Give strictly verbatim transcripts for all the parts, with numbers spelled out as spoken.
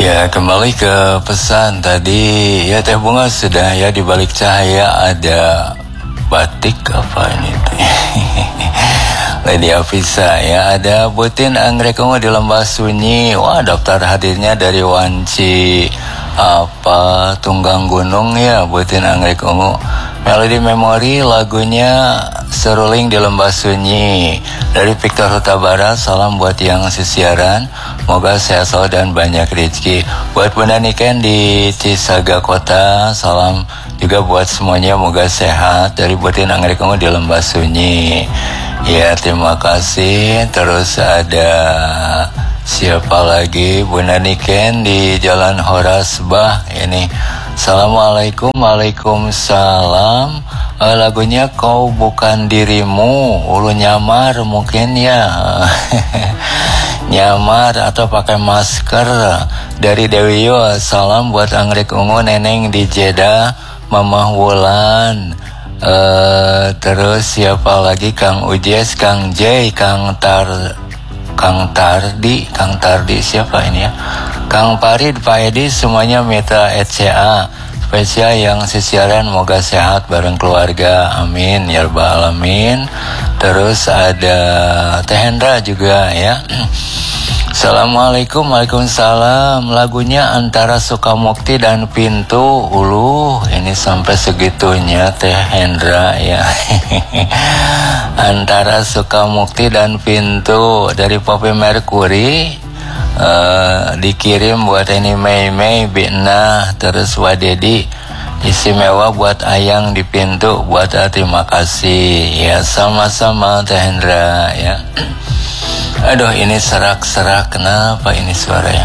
Ya, kembali ke pesan tadi. Ya, Teh Bunga sudah ya, di balik cahaya ada batik apa ini tuh. Lady Afisa ya, ada Butin Anggrek Ungu di Lembah Sunyi. Wah, daftar hadirnya dari Wanci apa Tunggang Gunung ya, Butin Anggrek Ungu. Melodi Memori lagunya Seruling di Lembah Sunyi. Dari Victor Huta Barat, salam buat yang sesiaran, moga sehat selalu dan banyak rezeki. Buat Bunda Niken di Cisaga Kota, salam juga buat semuanya, moga sehat. Dari Butin Anggrek Ungu di Lembah Sunyi. Ya, terima kasih. Terus ada siapa lagi? Bunda Niken di Jalan Horasbah ini. Assalamualaikum, waalaikumsalam. Uh, lagunya Kau Bukan Dirimu, Ulu Nyamar mungkin ya. Nyamar atau pakai masker. Dari Dewi Yo, salam buat Anggrek Ungu, Neneng di Jeddah, Mamah Wulan. Uh, terus siapa lagi? Kang Ujes, Kang J, Kang Tar, Kang Tardi, Kang Tardi siapa ini ya? Kang Parid, Pak Edi, semuanya minta E C A spesial yang sesiaran, moga sehat bareng keluarga, amin ya rabbal alamin. Terus ada Teh Hendra juga ya. Assalamualaikum, waalaikumsalam. Lagunya antara Sukamukti dan Pintu. Uluh, ini sampai segitunya Teh Hendra ya. Antara Sukamukti dan Pintu dari Poppy Mercury. Uh, dikirim buat ini Mei Mei Bina, terus Wadedi, istimewa buat Ayang di Pintu, buat uh, terima kasih ya, sama-sama Teh Hendra ya. Aduh, ini serak-serak, kenapa ini suaranya?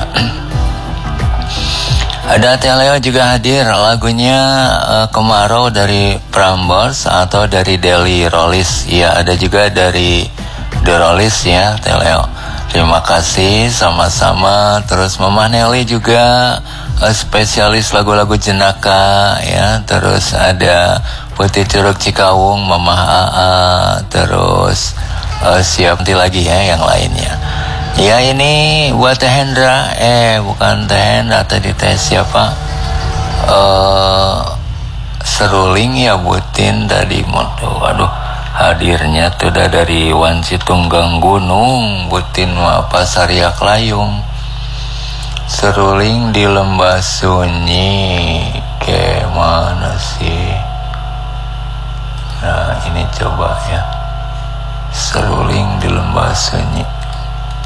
Ada Teh Leo juga hadir, lagunya uh, Kemarau dari Prambors atau dari Deli Rollis ya, ada juga dari The Rollis ya Teh Leo. Terima kasih, sama-sama. Terus Mama Nelly juga uh, spesialis lagu-lagu jenaka ya. Terus ada Putih Curug Cikawung, Mama A A. Terus uh, siap nanti lagi ya yang lainnya. Ya, ini buat Teh Hendra. Eh bukan Teh Hendra, tadi Teh siapa? Uh, Seruling ya, Butin tadi. Waduh, hadirnya tuh udah dari Wanci Tunggang Gunung, Butin apa Sariak Layung. Seruling di Lembah Sunyi, ke mana sih? Nah ini coba ya, Seruling di Lembah Sunyi.